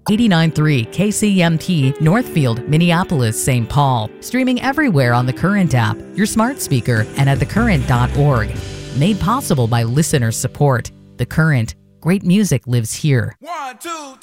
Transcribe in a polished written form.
89.3 KCMT, Northfield, Minneapolis, St. Paul. Streaming everywhere on the Current app, your smart speaker, and at thecurrent.org. Made possible by listener support. The Current. Great music lives here. 1, 2, 3.